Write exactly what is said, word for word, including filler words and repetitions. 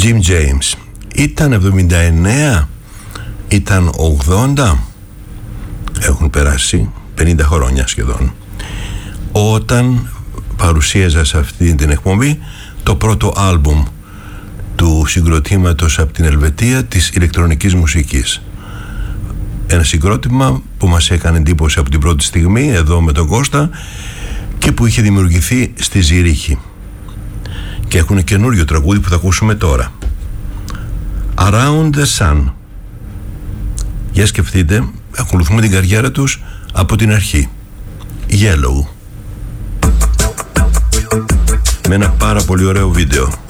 Jim James. Ήταν εβδομήντα εννέα, ήταν ογδόντα, έχουν περάσει πενήντα χρόνια σχεδόν, όταν παρουσίαζα σε αυτή την εκπομπή το πρώτο άλμπουμ του συγκροτήματος από την Ελβετία της ηλεκτρονικής μουσικής. Ένα συγκρότημα που μας έκανε εντύπωση από την πρώτη στιγμή εδώ με τον Κώστα και που είχε δημιουργηθεί στη Ζηρίχη. Και έχουν καινούριο τραγούδι που θα ακούσουμε τώρα, Around the Sun. Για σκεφτείτε, ακολουθούμε την καριέρα τους από την αρχή. Yellow, με ένα πάρα πολύ ωραίο βίντεο.